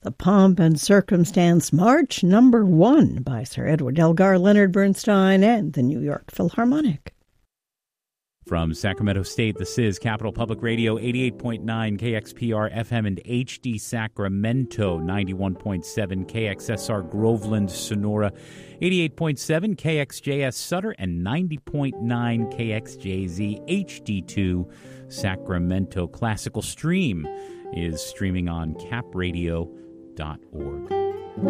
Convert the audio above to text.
The Pomp and Circumstance March No. 1 by Sir Edward Elgar, Leonard Bernstein, and the New York Philharmonic. From Sacramento State, this is Capital Public Radio, 88.9 KXPR FM and HD Sacramento, 91.7 KXSR Groveland, Sonora, 88.7 KXJS Sutter, and 90.9 KXJZ HD2 Sacramento. Classical Stream is streaming on capradio.org.